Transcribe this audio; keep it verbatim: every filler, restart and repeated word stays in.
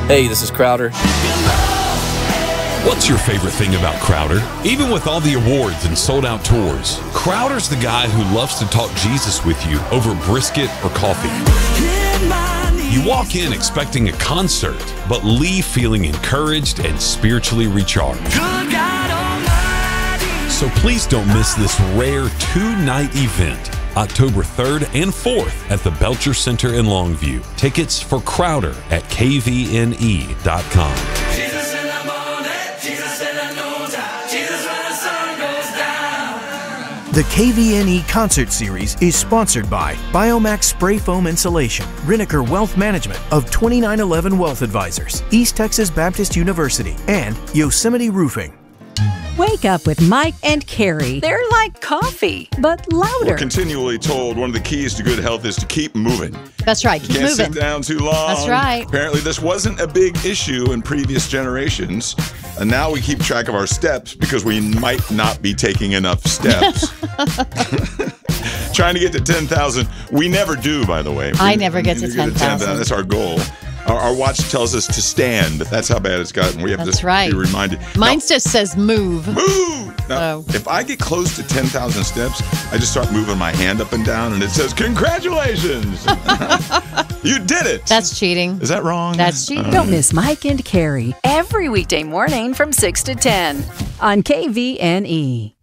Hey, this is Crowder. What's your favorite thing about Crowder? Even with all the awards and sold-out tours, Crowder's the guy who loves to talk Jesus with you over brisket or coffee. You walk in expecting a concert, but leave feeling encouraged and spiritually recharged. So please don't miss this rare two-night event, October third and fourth at the Belcher Center in Longview. Tickets for Crowder at K V N E dot com. The K V N E Concert Series is sponsored by Biomax Spray Foam Insulation, Riniker Wealth Management of twenty-nine eleven Wealth Advisors, East Texas Baptist University, and Yosemite Roofing. Wake up with Mike and Carrie. They're like coffee, but louder. We're continually told one of the keys to good health is to keep moving. That's right. Keep Can't moving. sit down too long. That's right. Apparently, this wasn't a big issue in previous generations. And now we keep track of our steps because we might not be taking enough steps. Trying to get to ten thousand. We never do, by the way. We, I never get to ten thousand. That's our goal. Our, our watch tells us to stand. That's how bad it's gotten. We have That's to right. be reminded. Mine Now, just says move. move! Now, Oh. if I get close to ten thousand steps, I just start moving my hand up and down, and it says, congratulations! You did it! That's cheating. Is that wrong? That's cheating. Don't miss Mike and Carrie Every weekday morning from six to ten. on K V N E.